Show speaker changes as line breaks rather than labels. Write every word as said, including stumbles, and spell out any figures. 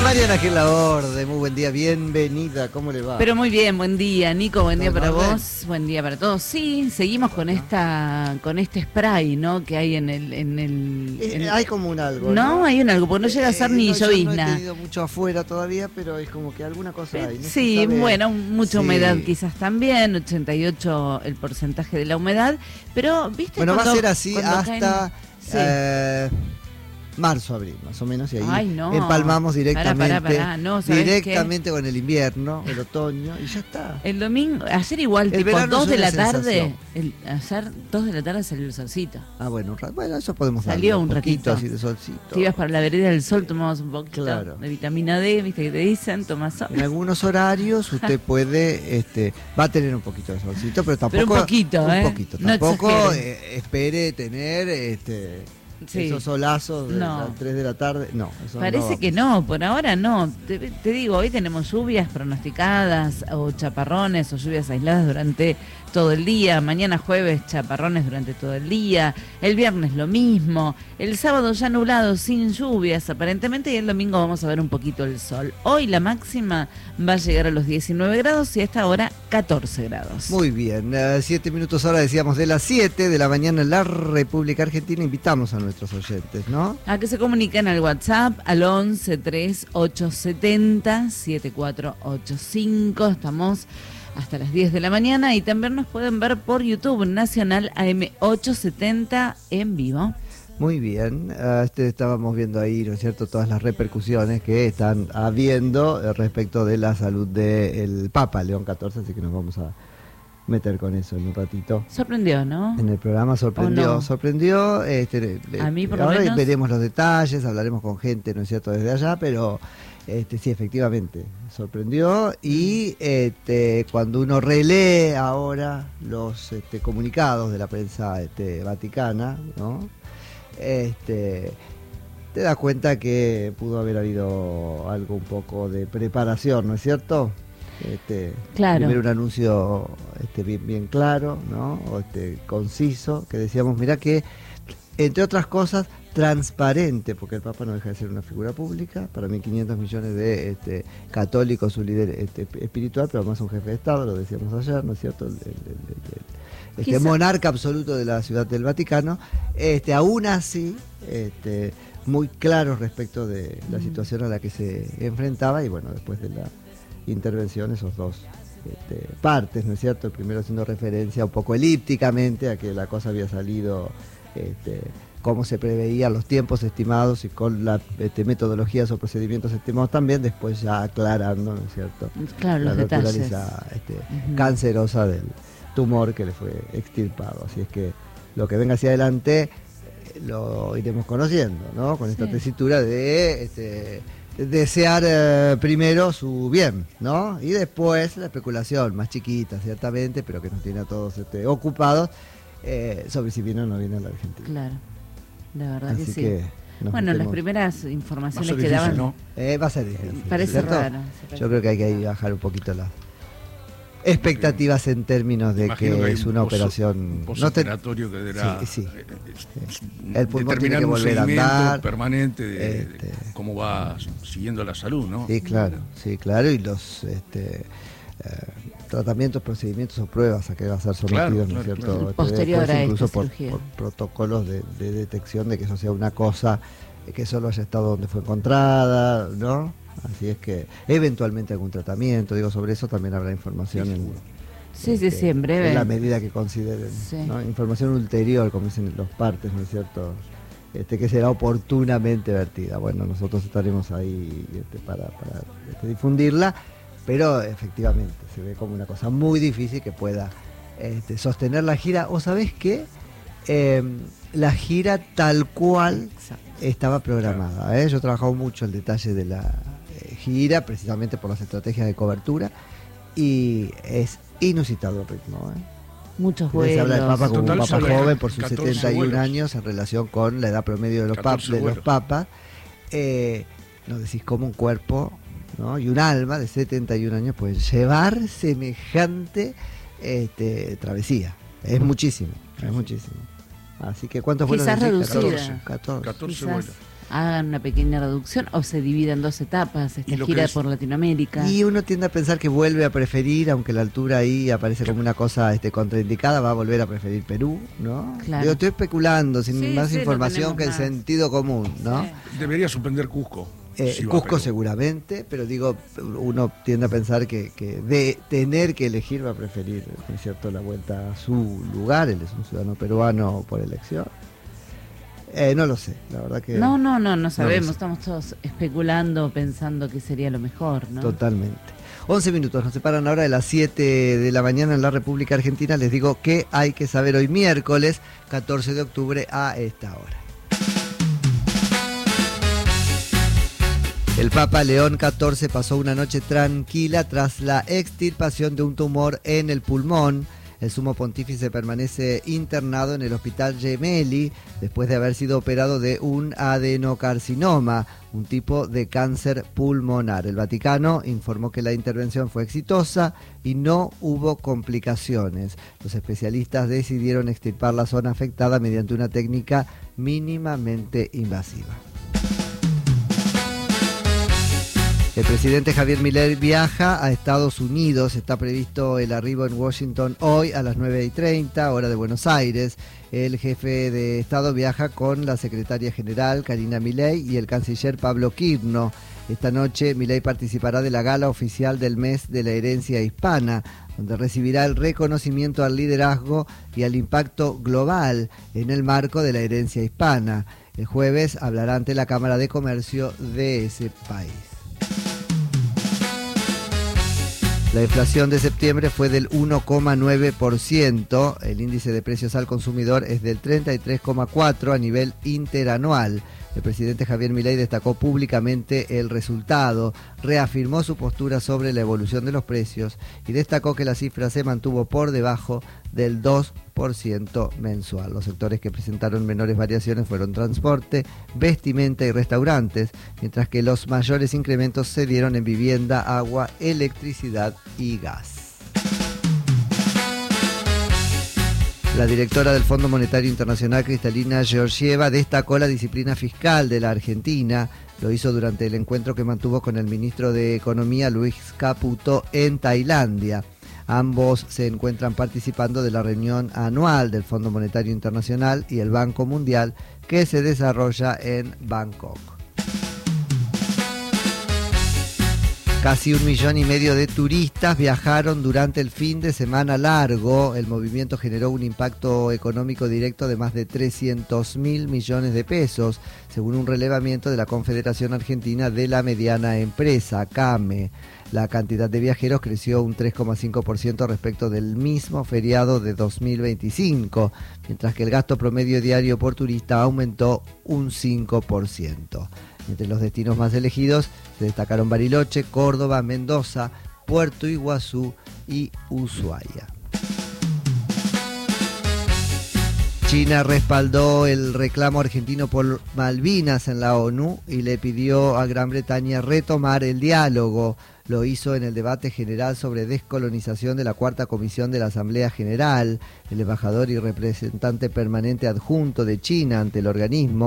Mariana Gelaborde, muy buen día, bienvenida, ¿cómo le va?
Pero muy bien, buen día, Nico, buen día
¿Todo
para
en orden?
vos, buen día para todos. Sí, seguimos con esta, con este spray, ¿no? Que hay en el, en el.
Eh,
en-
hay como un algo,
No,
¿no?
hay un algo, porque no llega a ser
Eh,
ni
no, yo no he
llovizna.
tenido mucho afuera todavía, pero es como que alguna cosa hay. No se
Sí,
sabe.
bueno, mucha
Sí.
humedad quizás también, ochenta y ocho el porcentaje de la humedad, pero viste
Bueno, va a
cuando-
ser así
cuando
hasta
caen- Sí.
eh, marzo, abril, más o menos, y ahí
Ay, no.
empalmamos directamente,
Pará, pará, pará. No, ¿sabés
directamente con el invierno, el otoño, y ya está.
El domingo, ayer igual,
El
tipo
verano
dos
es
de
una
la tarde,
sensación.
el, ayer dos de la tarde salió el solcito.
Ah, bueno, un rato. Bueno, eso podemos
Salió
darle
un
poquito
ratito.
así de solcito.
Si ibas para la vereda del sol, tomabas un poquito
Claro.
de vitamina D, viste que te dicen, tomás sol.
En algunos horarios usted puede, este, va a tener un poquito de solcito, pero tampoco.
Pero un poquito,
un
¿eh?
poquito.
No
Tampoco
exagere.
eh, espere tener este,
Sí.
esos solazos de
No.
las tres de la tarde. No, eso
Parece
no.
que no, por ahora no. Te, te digo, hoy tenemos lluvias pronosticadas o chaparrones o lluvias aisladas durante todo el día. Mañana jueves chaparrones durante todo el día. El viernes lo mismo. El sábado ya nublado sin lluvias aparentemente y el domingo vamos a ver un poquito el sol. Hoy la máxima va a llegar a los diecinueve grados y a esta hora catorce grados.
Muy bien, eh, siete minutos ahora decíamos de las siete de la mañana en la República Argentina. Invitamos a nuestros oyentes, ¿no?
A que se comuniquen al WhatsApp al once tres ocho setenta siete cuatro ocho cinco. Estamos hasta las diez de la mañana y también nos pueden ver por YouTube Nacional A M ochocientos setenta en vivo.
Muy bien, eh, este, estábamos viendo ahí, ¿no es cierto?, todas las repercusiones que están habiendo eh, respecto de la salud del Papa León catorce, así que nos vamos a meter con eso en un ratito.
Sorprendió, ¿no?
En el programa sorprendió,
¿O no?
sorprendió. Este, le-
A mí por lo
ahora
menos.
veremos los detalles, hablaremos con gente, ¿no es cierto?, desde allá, pero este, sí, efectivamente, sorprendió. Y este, cuando uno relee ahora los este, comunicados de la prensa este, vaticana, ¿no? Este, te das cuenta que pudo haber habido algo un poco de preparación, ¿no es cierto? Este,
Claro.
Primero un anuncio este, bien, bien claro, ¿no? O este, conciso, que decíamos, mirá que, entre otras cosas, transparente, porque el Papa no deja de ser una figura pública, para mil quinientos millones de este, católicos, su líder este, espiritual, pero además un jefe de Estado, lo decíamos ayer, ¿no es cierto? El, el- el- el- este
Quizá-
monarca absoluto de la Ciudad del Vaticano, este, aún así, este, muy claro respecto de la situación a la que se enfrentaba, y bueno, después de la intervención, esos dos este, partes, ¿no es cierto? El primero haciendo referencia un poco elípticamente a que la cosa había salido este, como se preveía, los tiempos estimados y con las este, metodologías o procedimientos estimados también, después ya aclarando, ¿no es cierto?,
Claro,
la
los detalles.
naturaleza este,
Ujú.
cancerosa del tumor que le fue extirpado. Así es que lo que venga hacia adelante eh, lo iremos conociendo, ¿no? Con esta
Sí.
tesitura de este, desear eh, primero su bien, ¿no? Y después la especulación, más chiquita ciertamente, pero que nos tiene a todos este, ocupados, eh, sobre si viene o no viene a la Argentina.
Claro, la verdad
Así
que sí.
que nos
Bueno, las
metemos-
primeras
Va a
informaciones
ser
que
difícil,
daban.
¿no?
Eh, va a ser difícil,
Parece
¿cierto?
raro.
Yo creo que hay que ahí bajar un poquito las expectativas en términos de
Imagino
que
hay
es
un
una
poso-
operación.
un
no te-
postoperatorio que deberá
Sí, sí.
eh, eh,
El pulmón tiene
determinar
que
un
volver a
seguimiento
andar.
permanente de, de
Este.
cómo va siguiendo la salud, ¿no?
Sí, claro, sí, claro, y los este, eh, tratamientos, procedimientos o pruebas a que va a ser sometido,
Claro,
¿no es
claro,
cierto?
claro.
Este,
Posterior
después,
a
incluso
esta
por,
cirugía.
por protocolos de, de detección de que eso sea una cosa eh, que solo haya estado donde fue encontrada, ¿no? Así es que eventualmente algún tratamiento, digo, sobre eso también habrá información
Sí,
en,
seguro.
Sí, sí,
este,
sí, en breve.
en la medida que consideren,
Sí.
¿no? Información ulterior, como dicen los partes, ¿no es cierto? Este, que será oportunamente vertida. Bueno, nosotros estaremos ahí este, para, para este, difundirla, pero efectivamente se ve como una cosa muy difícil que pueda este, sostener la gira. ¿O sabés qué? Eh, la gira tal cual
Exacto.
estaba programada. ¿eh? Yo he trabajado mucho el detalle de la eh, gira, precisamente por las estrategias de cobertura, y es inusitado el ritmo. ¿eh?
Muchos
Se
vuelos.
habla del Papa como
Total
un Papa
se habla de
joven por sus
catorce
setenta y un
vuelos.
años en relación con la edad promedio de los, pap-
catorce
de los
vuelos.
papas. Eh, nos decís cómo un cuerpo, ¿no? Y un alma de setenta y un años pueden llevar semejante este, travesía. Es muchísimo, es muchísimo. Así que ¿cuántos vuelos
Quizás
decís?
reducida.
catorce.
catorce
Quizás.
vuelos.
hagan una pequeña reducción o se divida en dos etapas esta
Y lo que
gira
es-
por Latinoamérica.
Y uno tiende a pensar que vuelve a preferir, aunque la altura ahí aparece como una cosa este, contraindicada, va a volver a preferir Perú, ¿no?
Claro.
Yo estoy especulando, sin
Sí,
más
sí, no
información
tenemos
que el
más.
sentido común, ¿no?
Sí.
Debería suspender Cusco.
Eh,
si va a
Cusco
Perú.
seguramente, pero digo, uno tiende a pensar que, que de tener que elegir va a preferir, ¿no es cierto?, la vuelta a su lugar. Él es un ciudadano peruano por elección. Eh, no lo sé, la verdad que...
No, no, no, no
lo
sabemos,
sé.
estamos todos especulando, pensando que sería lo mejor, ¿no?
Totalmente. once minutos, nos separan ahora de las siete de la mañana en la República Argentina. Les digo que hay que saber hoy miércoles catorce de octubre a esta hora. El Papa León catorce pasó una noche tranquila tras la extirpación de un tumor en el pulmón. El sumo pontífice permanece internado en el Hospital Gemelli después de haber sido operado de un adenocarcinoma, un tipo de cáncer pulmonar. El Vaticano informó que la intervención fue exitosa y no hubo complicaciones. Los especialistas decidieron extirpar la zona afectada mediante una técnica mínimamente invasiva. El presidente Javier Milei viaja a Estados Unidos. Está previsto el arribo en Washington hoy a las nueve y treinta, hora de Buenos Aires. El jefe de Estado viaja con la secretaria general Karina Milei y el canciller Pablo Quirno. Esta noche Milei participará de la gala oficial del mes de la herencia hispana, donde recibirá el reconocimiento al liderazgo y al impacto global en el marco de la herencia hispana. El jueves hablará ante la Cámara de Comercio de ese país. La inflación de septiembre fue del uno coma nueve por ciento, el índice de precios al consumidor es del treinta y tres coma cuatro por ciento a nivel interanual. El presidente Javier Milei destacó públicamente el resultado, reafirmó su postura sobre la evolución de los precios y destacó que la cifra se mantuvo por debajo del dos por ciento mensual. Los sectores que presentaron menores variaciones fueron transporte, vestimenta y restaurantes, mientras que los mayores incrementos se dieron en vivienda, agua, electricidad y gas. La directora del Fondo Monetario Internacional, Kristalina Georgieva, destacó la disciplina fiscal de la Argentina. Lo hizo durante el encuentro que mantuvo con el ministro de Economía, Luis Caputo, en Tailandia. Ambos se encuentran participando de la reunión anual del Fondo Monetario Internacional y el Banco Mundial, que se desarrolla en Bangkok. Casi un millón y medio de turistas viajaron durante el fin de semana largo. El movimiento generó un impacto económico directo de más de trescientos mil millones de pesos, según un relevamiento de la Confederación Argentina de la Mediana Empresa, CAME. La cantidad de viajeros creció un tres coma cinco por ciento respecto del mismo feriado de dos mil veinticinco, mientras que el gasto promedio diario por turista aumentó un cinco por ciento. Entre los destinos más elegidos se destacaron Bariloche, Córdoba, Mendoza, Puerto Iguazú y Ushuaia. China respaldó el reclamo argentino por Malvinas en la ONU y le pidió a Gran Bretaña retomar el diálogo. Lo hizo en el debate general sobre descolonización de la Cuarta Comisión de la Asamblea General. El embajador y representante permanente adjunto de China ante el organismo